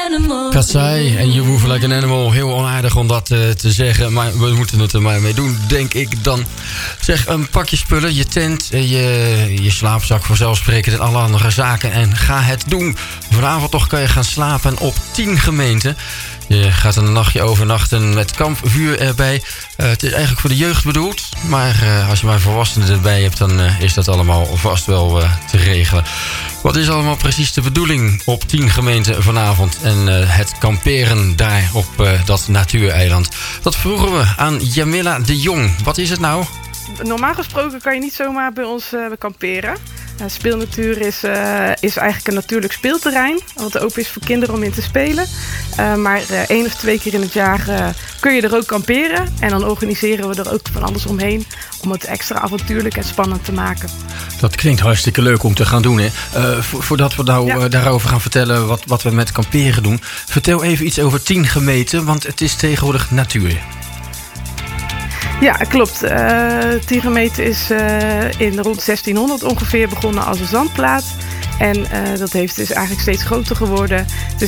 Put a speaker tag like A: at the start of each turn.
A: animal.
B: Katsai en You Move Like an Animal. Heel onaardig om dat te zeggen, maar we moeten het er maar mee doen, denk ik dan. Zeg, pak je spullen, je tent, je slaapzak vanzelfsprekend en alle andere zaken en ga het doen. Vanavond toch kan je gaan slapen op 10 gemeenten. Je gaat een nachtje overnachten met kampvuur erbij. Het is eigenlijk voor de jeugd bedoeld. Maar als je maar volwassenen erbij hebt, dan is dat allemaal vast wel te regelen. Wat is allemaal precies de bedoeling op 10 gemeenten vanavond? En het kamperen daar op dat natuureiland. Dat vroegen we aan Jamila de Jong. Wat is het nou?
C: Normaal gesproken kan je niet zomaar bij ons kamperen. Speelnatuur is eigenlijk een natuurlijk speelterrein, wat open is voor kinderen om in te spelen. Maar 1 of 2 keer in het jaar kun je er ook kamperen. En dan organiseren we er ook van alles omheen om het extra avontuurlijk en spannend te maken.
B: Dat klinkt hartstikke leuk om te gaan doen, hè? Voordat we nou daarover gaan vertellen wat we met kamperen doen, vertel even iets over 10 gemeenten, want het is tegenwoordig natuur.
C: Ja, klopt. Tierenmeten is in rond 1600 ongeveer begonnen als een zandplaat. En dat is eigenlijk steeds groter geworden. Het